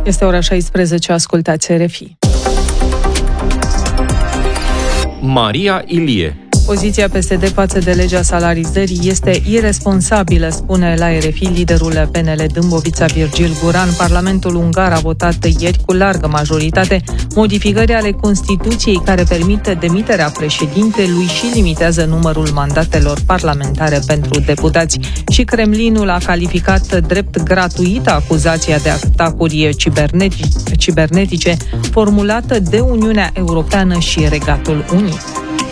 Este ora 16, ascultați RFI. Maria Ilie. Poziția PSD față de legea salarizării este iresponsabilă, spune la RFI liderul PNL Dâmbovița Virgil Guran. Parlamentul ungar a votat ieri cu largă majoritate modificări ale Constituției care permit demiterea președintelui și limitează numărul mandatelor parlamentare pentru deputați. Și Kremlinul a calificat drept gratuită acuzația de atacuri cibernetice formulată de Uniunea Europeană și Regatul Unit.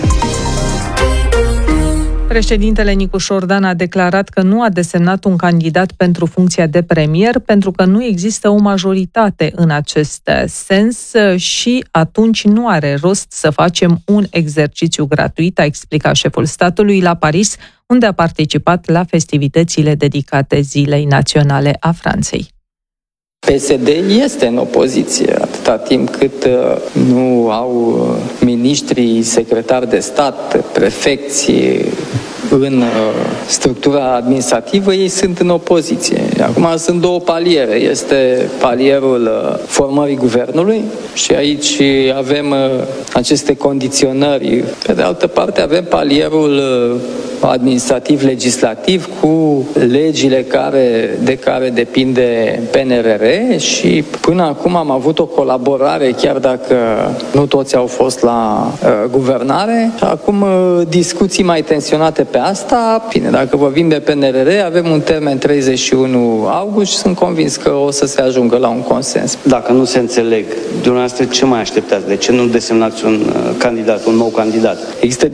Președintele Nicu Șordan a declarat că nu a desemnat un candidat pentru funcția de premier pentru că nu există o majoritate în acest sens și atunci nu are rost să facem un exercițiu gratuit, a explicat șeful statului la Paris, unde a participat la festivitățile dedicate Zilei Naționale a Franței. PSD este în opoziție atâta timp cât nu au miniștrii, secretari de stat, prefecți în structura administrativă, ei sunt în opoziție. Acum sunt două paliere. Este palierul formării guvernului și aici avem aceste condiționări. Pe de altă parte avem palierul administrativ-legislativ cu legile de care depinde PNRR și până acum am avut o colaborare, chiar dacă nu toți au fost la guvernare. Acum discuții mai tensionate pe asta. Bine, dacă vorbim de PNRR, avem un termen 31 august și sunt convins că o să se ajungă la un consens. Dacă nu se înțeleg, dumneavoastră ce mai așteptați? De ce nu desemnați un nou candidat? Există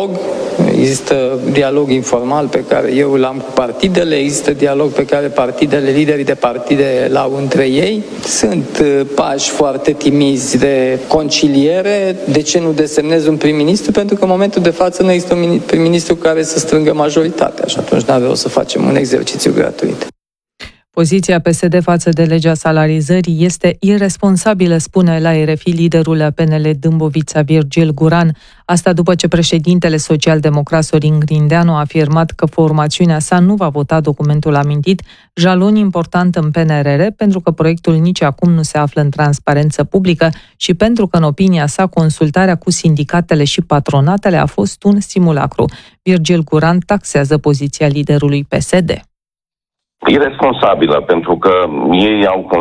dialog informal pe care eu l-am cu partidele, există dialog pe care liderii de partide l-au între ei. Sunt pași foarte timizi de conciliere. De ce nu desemnezi un prim-ministru? Pentru că în momentul de față nu există un prim-ministru care să strângă majoritatea și atunci n-avea o să facem un exercițiu gratuit. Poziția PSD față de legea salarizării este iresponsabilă, spune la RFI liderul PNL Dâmbovița Virgil Guran. Asta după ce președintele social-democrat Sorin Grindeanu a afirmat că formațiunea sa nu va vota documentul amintit, jalon important în PNRR, pentru că proiectul nici acum nu se află în transparență publică și pentru că, în opinia sa, consultarea cu sindicatele și patronatele a fost un simulacru. Virgil Guran taxează poziția liderului PSD. Iresponsabilă, pentru că ei au